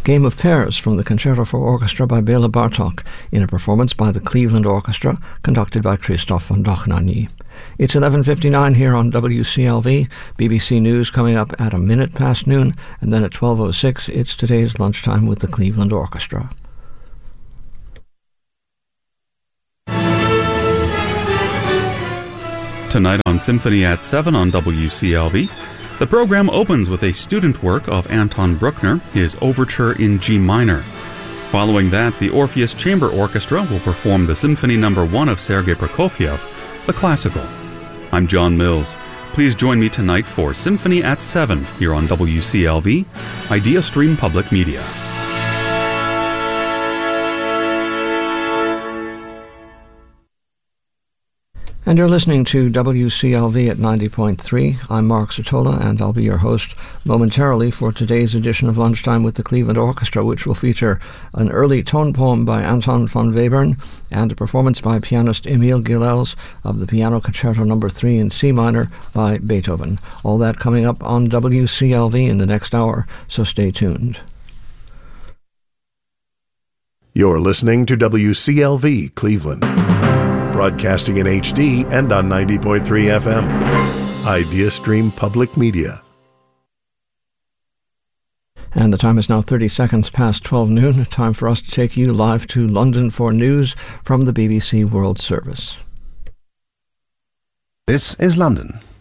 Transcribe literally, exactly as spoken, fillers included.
Game of Pairs from the Concerto for Orchestra by Bela Bartok in a performance by the Cleveland Orchestra conducted by Christophe von Dohnanyi. It's eleven fifty-nine here on W C L V. B B C News coming up at a minute past noon, and then at twelve oh six it's today's Lunchtime with the Cleveland Orchestra. Tonight on Symphony at seven on W C L V, the program opens with a student work of Anton Bruckner, his Overture in G minor. Following that, the Orpheus Chamber Orchestra will perform the Symphony Number one of Sergei Prokofiev, the classical. I'm John Mills. Please join me tonight for Symphony at seven here on W C L V, Idea Stream Public Media. And you're listening to W C L V at ninety point three. I'm Mark Sotola, and I'll be your host momentarily for today's edition of Lunchtime with the Cleveland Orchestra, which will feature an early tone poem by Anton von Webern and a performance by pianist Emil Gilels of the Piano Concerto Number three in C minor by Beethoven. All that coming up on W C L V in the next hour, so stay tuned. You're listening to W C L V Cleveland, broadcasting in H D and on ninety point three F M. Idea Stream Public Media. And the time is now thirty seconds past twelve noon. Time for us to take you live to London for news from the B B C World Service. This is London.